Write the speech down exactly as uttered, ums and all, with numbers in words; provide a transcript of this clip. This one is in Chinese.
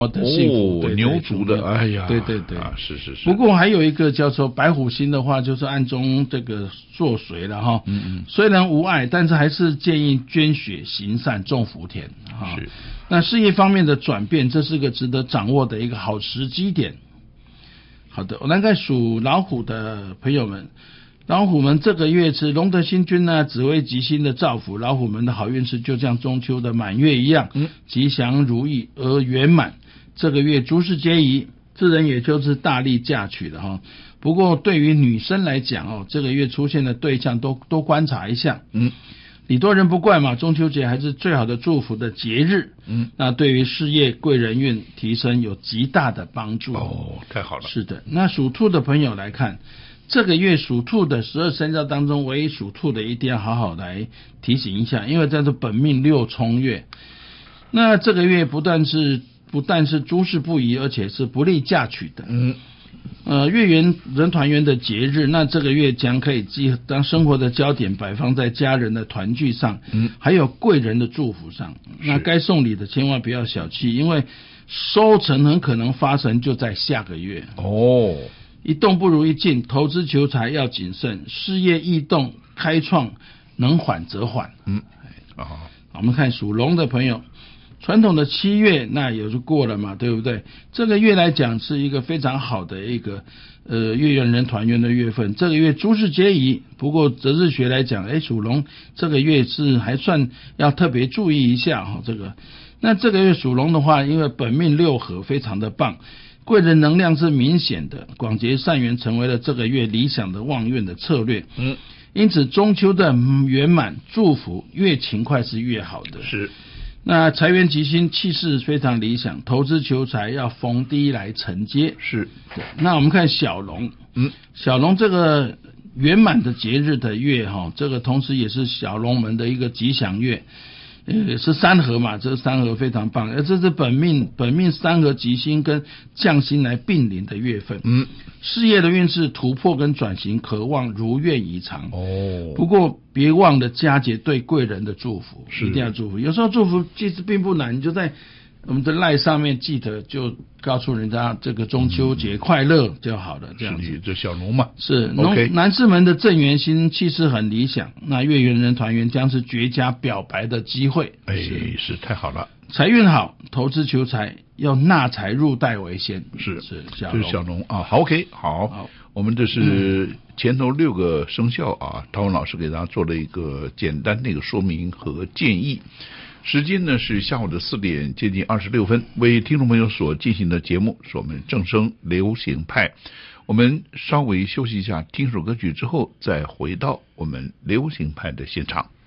的幸福， 哦， 对牛族的，哎呀， 对对对， 啊，是是是。 不过还有一个叫做白虎星的话，就是暗中这个作祟了哈。 嗯嗯。 虽然无爱，但是还是建议捐血行善种福田哈。 是。 那事业方面的转变，这是个值得掌握的一个好时机点。好的，我来看属老虎的朋友们。老虎们这个月是龙德星君呢，紫微吉星的造福，老虎们的好运势就像中秋的满月一样，嗯，吉祥如意而圆满。这个月诸事皆宜，自然也就是大力嫁娶了哈。不过对于女生来讲哦，这个月出现的对象都多观察一下，嗯，礼多人不怪嘛，中秋节还是最好的祝福的节日，嗯，那对于事业贵人运提升有极大的帮助。 哦，太好了。 是的，那属兔的朋友来看。这个月属兔的十二生肖当中，唯一属兔的一定要好好来提醒一下，因为这是本命六冲月。那这个月不但是不但是诸事不宜，而且是不利嫁娶的。嗯，呃，月圆人团圆的节日，那这个月将可以当生活的焦点摆放在家人的团聚上，嗯，还有贵人的祝福上。那该送礼的千万不要小气，因为收成很可能发生就在下个月。哦。一动不如一静，投资求财要谨慎，事业异动开创能缓则缓。嗯，啊、哦，我们看属龙的朋友，传统的七月那也就过了嘛，对不对？这个月来讲是一个非常好的一个呃月圆人团圆的月份，这个月诸事皆宜。不过择日学来讲，哎，属龙这个月是还算要特别注意一下哈、哦，这个。那这个月属龙的话，因为本命六合非常的棒。贵人能量是明显的，广结善缘成为了这个月理想的望运的策略。嗯，因此中秋的圆满祝福越勤快是越好的。 是， 那财源吉星气势非常理想，投资求财要逢低来承接。 是， 那我们看小龙，嗯，小龙这个圆满的节日的月哈，这个同时也是小龙门的一个吉祥月。呃，是三合嘛，这个三合非常棒，而这是本命本命三合吉星跟将星来并临的月份。嗯，事业的运势突破跟转型，渴望如愿以偿。哦，不过别忘了佳节对贵人的祝福，一定要祝福。有时候祝福其实并不难，你就在我们的赖上面记得就告诉人家这个中秋节快乐就好了，这样子。 这小龙嘛， 是农、okay. 男士们的正缘星气势很理想，那月圆人团圆将是绝佳表白的机会。 哎，是, 是太好了， 财运好，投资求财要纳财入袋为先。 是是小龙，是小龙啊。好 ，OK， 好，好我们这是前头六个生肖啊，陶文老师给大家做了一个简单的一个说明和建议。时间呢是下午的四点接近二十六分，为听众朋友所进行的节目是我们正声流行派。我们稍微休息一下，听首歌曲之后，再回到我们流行派的现场。